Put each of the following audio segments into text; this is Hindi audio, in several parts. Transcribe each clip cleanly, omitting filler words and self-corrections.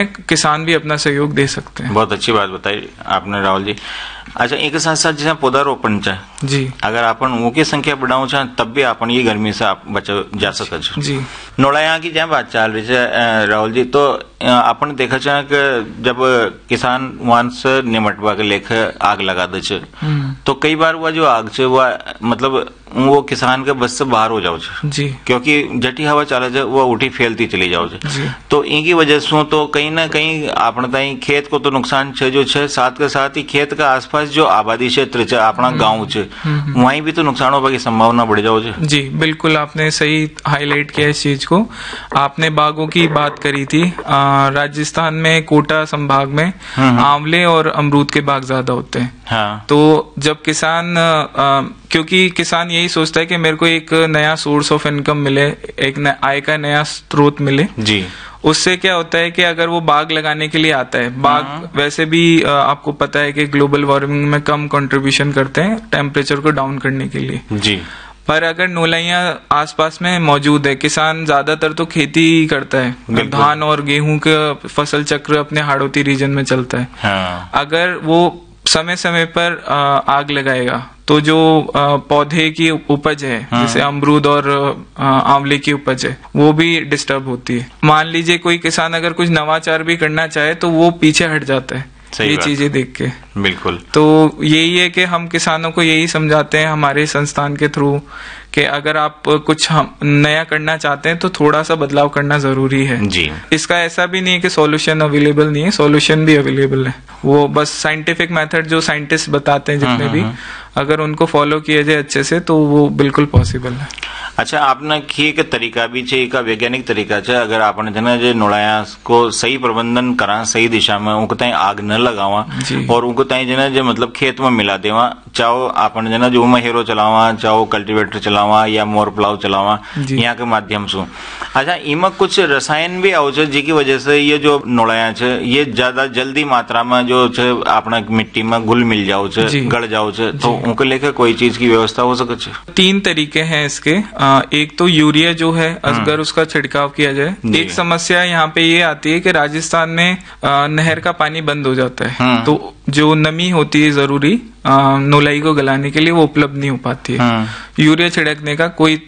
किसान भी अपना सहयोग दे सकते हैं। बहुत अच्छी बात बताई आपने राहुल जी। अच्छा, एक साथ साथ जैसे पौधारोपण चाहे जी, अगर अपन वो की संख्या बढ़ाऊ चाहे तब भी अपन ये गर्मी से आप बचा जा सके जी। नोड़ा की जहाँ बात चल रही है राहुल जी, तो अपन देखा चाहे कि जब किसान वहां से निमटवा के लेख आग लगा दे तो कई बार वह जो आग से वह मतलब वो किसान के बस से बाहर हो जाओ जी, क्योंकि जटी हवा चाले जाए वो उठी फैलती चली जाओ जी। तो इनकी वजह से तो कहीं ना कहीं अपने ताई खेत को तो नुकसान छे जो छे, साथ के साथ ही खेत का आसपास जो आबादी क्षेत्र है अपना गांव छे वहीं भी तो नुकसान होने की संभावना बढ़ जाओ जी। बिल्कुल आपने सही हाईलाइट किया इस चीज को। आपने बागों की बात करी थी, राजस्थान में कोटा संभाग में आंवले और अमरूद के बाग ज्यादा होते हैं। हाँ। तो जब किसान क्योंकि किसान यही सोचता है कि मेरे को एक नया सोर्स ऑफ इनकम मिले, एक आय का नया स्रोत मिले जी। उससे क्या होता है कि अगर वो बाग लगाने के लिए आता है, बाग वैसे भी आपको पता है कि ग्लोबल वार्मिंग में कम कंट्रीब्यूशन करते हैं टेम्परेचर को डाउन करने के लिए जी। पर अगर नोलाइयां आसपास में मौजूद है, किसान ज्यादातर तो खेती ही करता है, धान और गेहूं का फसल चक्र अपने हाड़ौती रीजन में चलता है। हाँ। अगर वो समय समय पर आग लगाएगा तो जो पौधे की उपज है जैसे अमरूद और आंवले की उपज है वो भी डिस्टर्ब होती है। मान लीजिए कोई किसान अगर कुछ नवाचार भी करना चाहे तो वो पीछे हट जाता है ये चीजें देख के। बिल्कुल। तो यही है कि हम किसानों को यही समझाते हैं हमारे संस्थान के थ्रू कि अगर आप कुछ नया करना चाहते हैं तो थोड़ा सा बदलाव करना जरूरी है जी। इसका ऐसा भी नहीं है कि सॉल्यूशन अवेलेबल नहीं है, सॉल्यूशन भी अवेलेबल है। वो बस साइंटिफिक मेथड जो साइंटिस्ट बताते हैं जितने भी, अगर उनको फॉलो किया जाए अच्छे से तो वो बिल्कुल पॉसिबल है। अच्छा, आपने की के तरीका भी चाहिए का वैज्ञानिक तरीका है अगर आपने जना जो नोड़ाया को सही प्रबंधन करा सही दिशा में उनको ताई आग न लगावा और उनको ताई जना जो मतलब खेत में मिला देवा, चाहो आपने जना जो हेरो चलावा, चाहो कल्टीवेटर चलावा या मोर प्लाव चलावा यहाँ के माध्यम से। अच्छा, इमा कुछ रसायन भी आओ जिसकी वजह से ये जो नोड़ाया छे ये ज्यादा जल्दी मात्रा में जो अपना मिट्टी में घुल मिल जाओ गड़ जाओ तो उनको लेकर कोई चीज की व्यवस्था हो सके। 3 तरीके हैं इसके। एक तो यूरिया जो है अगर उसका छिड़काव किया जाए। एक समस्या यहाँ पे ये आती है कि राजस्थान में नहर का पानी बंद हो जाता है तो जो नमी होती है जरूरी नोलाई को गलाने के लिए वो उपलब्ध नहीं हो पाती है। यूरिया छिड़कने का कोई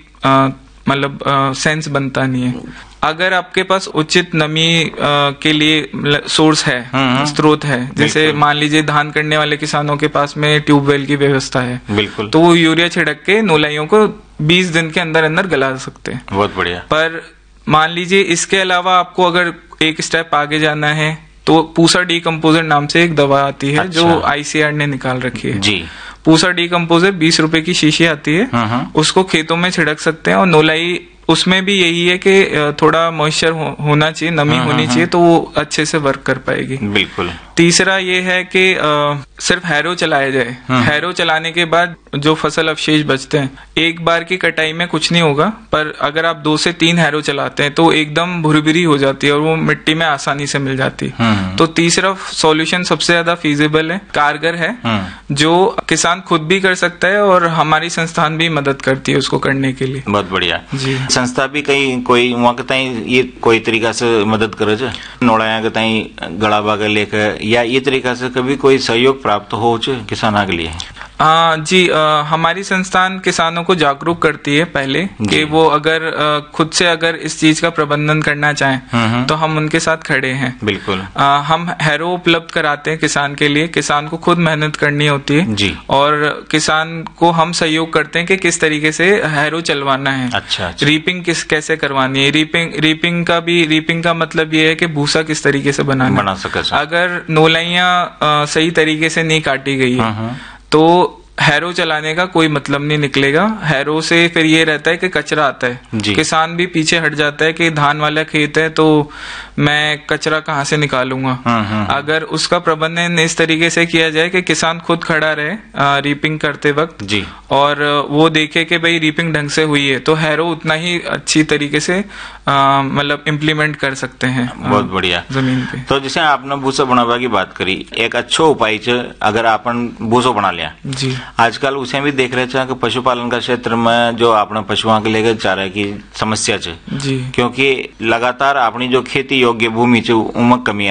मतलब सेंस बनता नहीं है। अगर आपके पास उचित नमी के लिए सोर्स है, स्रोत है, जैसे मान लीजिए धान करने वाले किसानों के पास में ट्यूबवेल की व्यवस्था है बिल्कुल, तो वो यूरिया छिड़क के नोलाइयों को 20 दिन के अंदर अंदर गला सकते हैं। बहुत बढ़िया। पर मान लीजिए इसके अलावा आपको अगर एक स्टेप आगे जाना है तो पूसा डीकम्पोजर नाम से एक दवा आती है जो आईसीआर ने निकाल रखी है जी। पूसा डीकम्पोजर 20 रुपए की शीशी आती है, उसको खेतों में छिड़क सकते हैं और नोलाई उसमें भी यही है कि थोड़ा मॉइस्चर होना चाहिए, नमी होनी चाहिए तो वो अच्छे से वर्क कर पाएगी। बिल्कुल। तीसरा ये है कि सिर्फ हैरो चलाया जाए। हैरो चलाने के बाद जो फसल अवशेष बचते हैं, एक बार की कटाई में कुछ नहीं होगा, पर अगर आप 2 से 3 हैरो चलाते हैं तो एकदम भुरभुरी हो जाती है और वो मिट्टी में आसानी से मिल जाती है। तो तीसरा सॉल्यूशन सबसे ज्यादा फीजिबल है, कारगर है, जो किसान खुद भी कर सकता है और हमारी संस्थान भी मदद करती है उसको करने के लिए। बहुत बढ़िया जी। संस्था भी कहीं कोई वहाँ के ताई ये कोई तरीका से मदद करे नोड़ा के ताई गड़ा बागा लेकर या ये तरीका से कभी कोई सहयोग प्राप्त हो किसानों के लिए? जी, हमारी संस्थान किसानों को जागरूक करती है पहले कि वो अगर खुद से अगर इस चीज का प्रबंधन करना चाहें तो हम उनके साथ खड़े हैं। बिल्कुल। हम हैरो उपलब्ध कराते हैं किसान के लिए, किसान को खुद मेहनत करनी होती है जी। और किसान को हम सहयोग करते हैं कि किस तरीके से हैरो चलवाना है। अच्छा। रीपिंग कैसे करवानी है, रीपिंग का मतलब ये है कि भूसा किस तरीके से बना सके। अगर नोलाइयां सही तरीके से नहीं काटी गई है तो हैरो चलाने का कोई मतलब नहीं निकलेगा। हैरो से फिर ये रहता है कि कचरा आता है, किसान भी पीछे हट जाता है कि धान वाला खेत है तो मैं कचरा कहाँ से निकालूंगा। अगर उसका प्रबंधन इस तरीके से किया जाए कि किसान खुद खड़ा रहे रीपिंग करते वक्त जी, और वो देखे कि भाई रीपिंग ढंग से हुई है तो हैरो उतना ही अच्छी तरीके से मतलब इम्प्लीमेंट कर सकते हैं। बहुत बढ़िया। जमीन पे तो जैसे आपने भूसा बनावा की बात करी, एक अच्छा उपाय अगर आपन भूसो बना लिया जी, आजकल उसे भी देख रहे थे कि पशुपालन का क्षेत्र में जो अपने पशुओं के लेकर चारा की समस्या जी, क्योंकि लगातार अपनी जो खेती योग्य भूमि उमक कमी